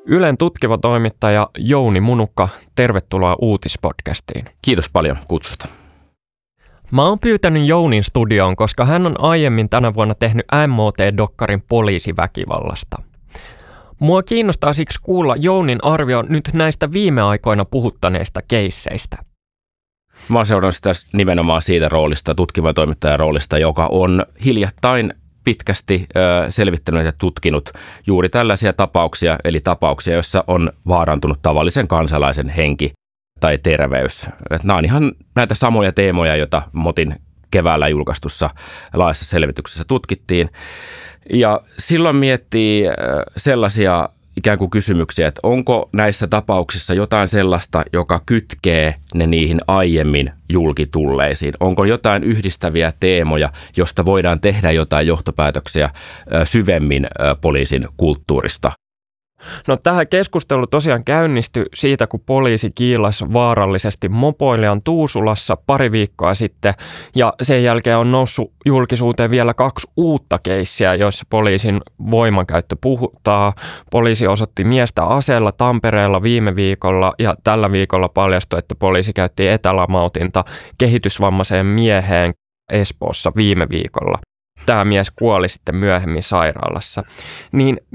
Ylen tutkiva toimittaja Jouni Munukka, tervetuloa Uutispodcastiin. Kiitos paljon kutsusta. Mä oon pyytänyt Jounin studioon, koska hän on aiemmin tänä vuonna tehnyt MOT-dokkarin poliisiväkivallasta. Mua kiinnostaa siksi kuulla Jounin arvio nyt näistä viime aikoina puhuttaneista keisseistä. Mä oon seurannut sitä nimenomaan siitä roolista, tutkivan toimittajan roolista, joka on hiljattain pitkästi selvittänyt ja tutkinut juuri tällaisia tapauksia, eli tapauksia, joissa on vaarantunut tavallisen kansalaisen henki tai terveys. Nämä on ihan näitä samoja teemoja, joita MOTin keväällä julkaistussa laajassa selvityksessä tutkittiin. Ja silloin miettii sellaisia ikään kuin kysymyksiä, että onko näissä tapauksissa jotain sellaista, joka kytkee ne niihin aiemmin julkitulleisiin? Onko jotain yhdistäviä teemoja, josta voidaan tehdä jotain johtopäätöksiä syvemmin poliisin kulttuurista? No, tämä keskustelu tosiaan käynnistyi siitä, kun poliisi kiilasi vaarallisesti mopoilijan Tuusulassa pari viikkoa sitten, ja sen jälkeen on noussut julkisuuteen vielä 2 uutta keissiä, joissa poliisin voimankäyttö puhuttaa. Poliisi osoitti miestä aseella Tampereella viime viikolla, ja tällä viikolla paljastui, että poliisi käytti etälamautinta kehitysvammaiseen mieheen Espoossa viime viikolla. Tämä mies kuoli sitten myöhemmin sairaalassa. Niin